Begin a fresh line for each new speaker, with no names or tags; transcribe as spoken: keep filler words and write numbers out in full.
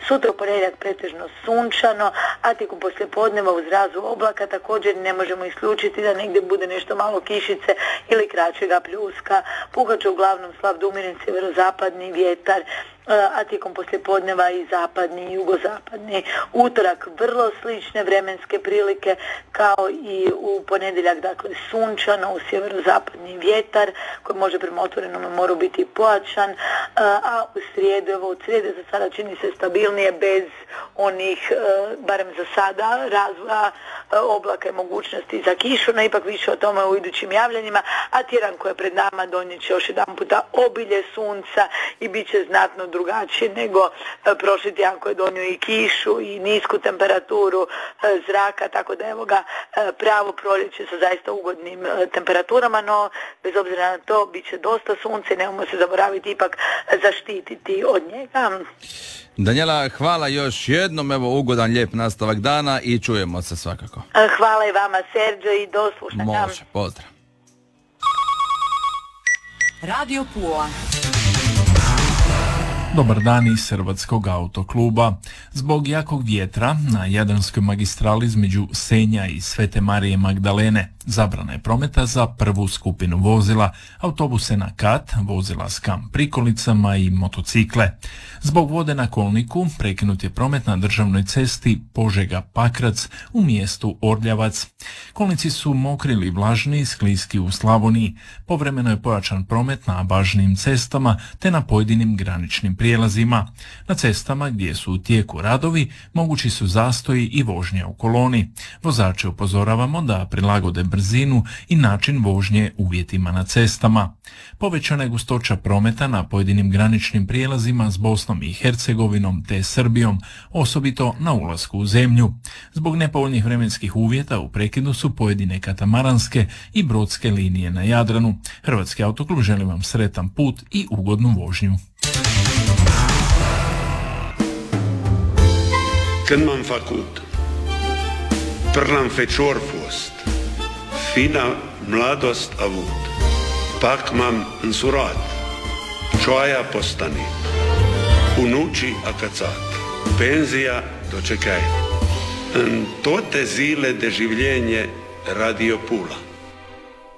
Sutra u ponedjeljak pretežno sunčano, a tijekom poslijepodneva uz razu oblaka također ne možemo isključiti da negdje bude nešto malo kišice ili kraćega pljuska. Puhat će uglavnom slab do umjeren sjeverozapadni vjetar, a tijekom poslijepodneva i zapadni i jugozapadni. Utorak vrlo slične vremenske prilike kao i u ponedjeljak, dakle sunčano, u sjeverozapadni vjetar koji može prema otvorenom moru biti pojačan, a u srijedu, evo u srijedu za sada čini se stabilnije bez onih, barem za sada, razvoja oblaka i mogućnosti za kišu, no ipak više o tome u idućim javljanjima, a tjedan koji je pred nama donijet će još jedan puta obilje sunca i bit će znatno drugačije nego prošli tjedan koji je donio i kišu i nisku temperaturu zraka, tako da evo ga pravo proljeće sa zaista ugodnim temperaturama, no bez obzira na to bit će dosta sunce, nemojmo se zaboraviti ipak zaštititi od njega.
Danijela, hvala još jednom, evo ugodan lijep nastavak dana i čujemo se svakako.
Hvala i vama, Serđo, i do slušanja.
Može, pozdrav.
Radio Pula.
Dobar dan iz Hrvatskog autokluba. Zbog jakog vjetra na Jadranskoj magistrali između Senja i Svete Marije Magdalene zabrana je prometa za prvu skupinu vozila, autobuse na kat, vozila s kamp prikolicama i motocikle. Zbog vode na kolniku prekinut je promet na državnoj cesti Požega-Pakrac u mjestu Orljavac. Kolnici su mokri ili vlažni, skliski u Slavoniji. Povremeno je pojačan promet na važnim cestama te na pojedinim graničnim prijelazima. Na cestama gdje su u tijeku radovi mogući su zastoji i vožnje u koloni. Vozače upozoravamo da prilagode brzinu i način vožnje uvjetima na cestama. Povećana je gustoća prometa na pojedinim graničnim prijelazima s Bosnom i Hercegovinom te Srbijom, osobito na ulasku u zemlju. Zbog nepovoljnih vremenskih uvjeta u prekidu su pojedine katamaranske i brodske linije na Jadranu. Hrvatski autoklub želi vam sretan put i ugodnu vožnju.
Când m-am făcut, prlam fecior fost, fina mladost avut, pak m-am însurat, cioaia postanit, unucii acățat, penzija dočekaj. În toate zile de življenje Radio Pula.